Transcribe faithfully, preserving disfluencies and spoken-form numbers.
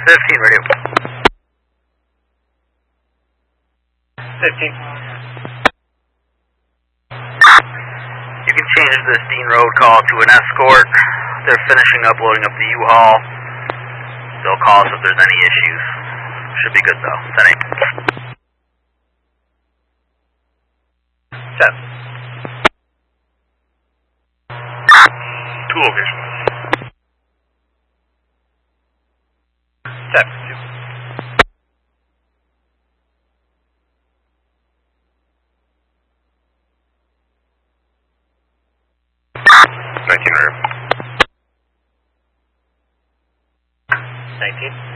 fifteen, radio. fifteen. You can change this Dean Road call to an escort. They're finishing up loading up the U-Haul. They'll call us if there's any issues. Should be good though. ten eight. ten. Two location. ten. two. nineteen, radio. nineteen.